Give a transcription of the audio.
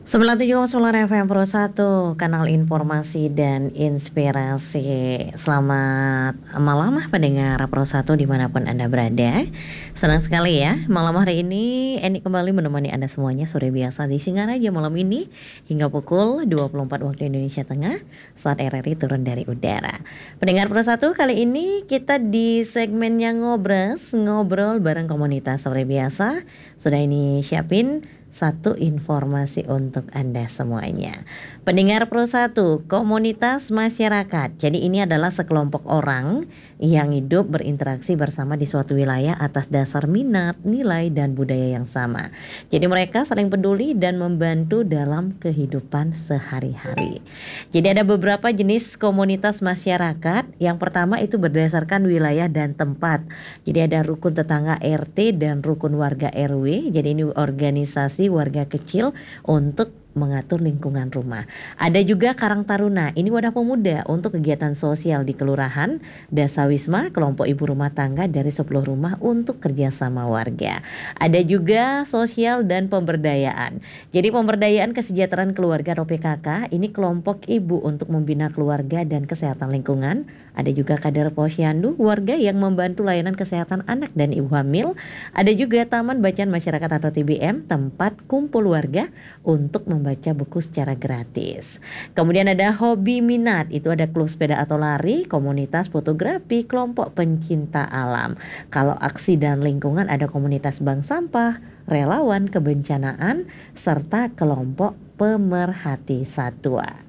97,9 FM Pro 1, kanal informasi dan inspirasi. Selamat malam pendengar Pro 1 dimanapun Anda berada. Senang sekali ya, malam hari ini Eni kembali menemani Anda semuanya sore biasa di Singaraja malam ini hingga pukul 24 waktu Indonesia Tengah saat RRI turun dari udara. Pendengar Pro 1, kali ini kita di segmennya ngobrol bareng komunitas sore biasa. Sudah ini siapin satu informasi untuk Anda semuanya. Pendengar Pro 1, komunitas masyarakat. Jadi ini adalah sekelompok orang yang hidup berinteraksi bersama di suatu wilayah atas dasar minat, nilai, dan budaya yang sama. Jadi mereka saling peduli dan membantu dalam kehidupan sehari-hari. Jadi ada beberapa jenis komunitas masyarakat. Yang pertama itu berdasarkan wilayah dan tempat. Jadi ada rukun tetangga RT dan rukun warga RW. Jadi ini organisasi warga kecil untuk mengatur lingkungan rumah. Ada juga Karang Taruna, ini wadah pemuda untuk kegiatan sosial di kelurahan. Dasa Wisma, kelompok ibu rumah tangga dari 10 rumah untuk kerjasama warga. Ada juga sosial dan pemberdayaan. Jadi pemberdayaan kesejahteraan keluarga atau PKK, ini kelompok ibu untuk membina keluarga dan kesehatan lingkungan. Ada juga kader posyandu, warga yang membantu layanan kesehatan anak dan ibu hamil. Ada juga Taman Bacaan Masyarakat atau TBM, tempat kumpul warga untuk membaca buku secara gratis. Kemudian ada hobi minat, itu ada klub sepeda atau lari, komunitas fotografi, kelompok pencinta alam. Kalau aksi dan lingkungan ada komunitas bank sampah, relawan kebencanaan, serta kelompok pemerhati satwa.